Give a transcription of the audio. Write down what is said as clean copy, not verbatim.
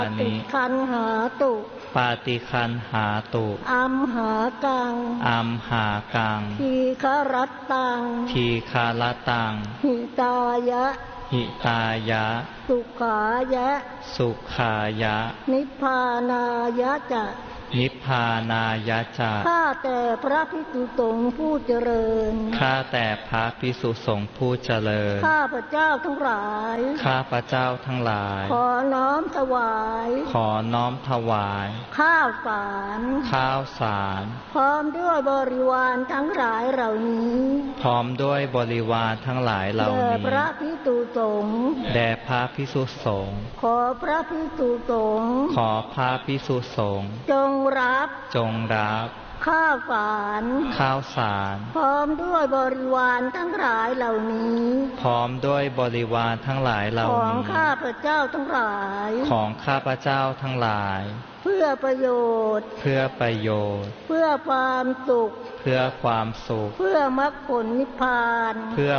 ติคันหาตุปาติคันหาตุอัมหากังอัมหากังทีฆรัตตังทีคารตังหิตายะหิตายะสุขายะสุขายะนิพพานายะจะนิพพานายะจะข้าแต่พระภิกษุสงฆ์ผู้เจริญข้าแต่พระภิกษุสงฆ์ผู้เจริญข้าพระเจ้าทั้งหลายข้าพระเจ้าทั้งหลายขอน้อมถวายขอน้อมถวายข้าวสารข้าวสารพร้อมด้วยบริวารทั้งหลายเหล่านี้พร้อมด้วยบริวารทั้งหลายเหล่านี้แด่พระภิกษุสงฆ์แด่พระภิกษุสงฆ์ขอพระภิกษุสงฆ์ขอพระภิกษุสงฆ์จงรับข้าวสารพร้อมด้วยบริวารทั้งหลายเหล่านี้พร้อมด้วยบริวารทั้งหลายเหล่านี้ของข้าพระเจ้าทั้งหลายของข้าพระเจ้าทั้งหลายเพื่อประโยชน์เพื่อความสุขเพื่อความสุขเพื่อมรรคผลนิพพานเพื่อ